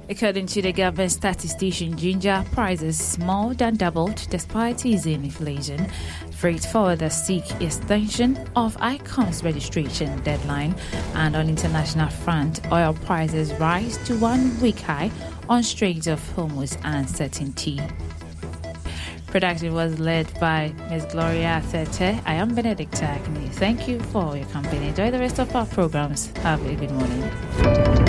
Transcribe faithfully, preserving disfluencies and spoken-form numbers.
According to the government statistician, ginger prices more than doubled despite easing inflation. Freight forwarders seek extension of ICOM's registration deadline. And on international front, oil prices rise to one-week high on Strait of Hormuz uncertainty. Production was led by Miz Gloria Thete. I am Benedicta Agni. Thank you for your company. Enjoy the rest of our programs. Have a good morning.